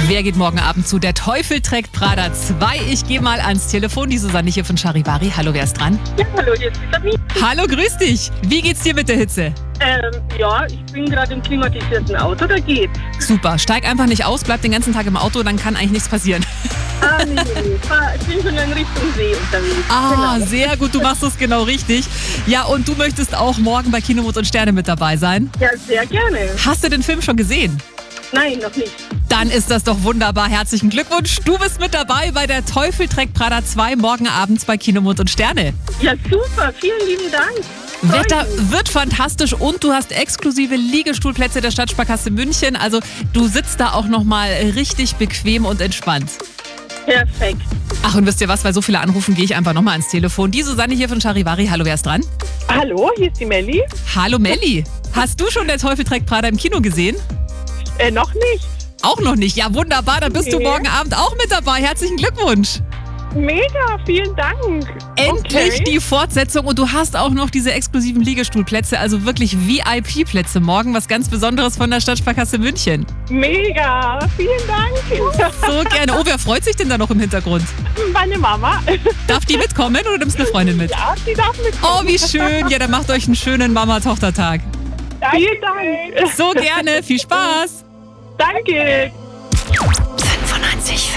Wer geht morgen Abend zu Der Teufel trägt Prada 2? Ich gehe mal ans Telefon. Die Susanne hier von Charivari. Hallo, wer ist dran? Ja, hallo, hier ist die Sabine. Hallo, grüß dich. Wie geht's dir mit der Hitze? Ja, ich bin gerade im klimatisierten Auto, da geht's. Super, steig einfach nicht aus, bleib den ganzen Tag im Auto, dann kann eigentlich nichts passieren. Nee. Ich bin schon in Richtung See unterwegs. Genau. Sehr gut, du machst es genau richtig. Ja, und du möchtest auch morgen bei Kinomut und Sterne mit dabei sein. Ja, sehr gerne. Hast du den Film schon gesehen? Nein, noch nicht. Dann ist das doch wunderbar. Herzlichen Glückwunsch. Du bist mit dabei bei Der Teufel trägt Prada 2 morgen abends bei Kinomut und Sterne. Ja, super. Vielen lieben Dank. Wetter wird fantastisch und du hast exklusive Liegestuhlplätze der Stadtsparkasse München. Also du sitzt da auch nochmal richtig bequem und entspannt. Perfekt. Ach, und wisst ihr was, weil so viele anrufen, gehe ich einfach nochmal ans Telefon. Die Susanne hier von Charivari. Hallo, wer ist dran? Hallo, hier ist die Melli. Hallo Melli. Hast du schon Der Teufel trägt Prada im Kino gesehen? Noch nicht. Auch noch nicht. Ja, wunderbar. Dann bist du morgen Abend auch mit dabei. Herzlichen Glückwunsch. Mega, vielen Dank. Endlich Okay. die Fortsetzung und du hast auch noch diese exklusiven Liegestuhlplätze, also wirklich VIP-Plätze morgen. Was ganz Besonderes von der Stadtsparkasse München. Mega, vielen Dank. So gerne. Oh, wer freut sich denn da noch im Hintergrund? Meine Mama. Darf die mitkommen oder nimmst du eine Freundin mit? Ja, die darf mitkommen. Oh, wie schön. Ja, dann macht euch einen schönen Mama-Tochter-Tag. Vielen Dank. So gerne. Viel Spaß. Danke. 95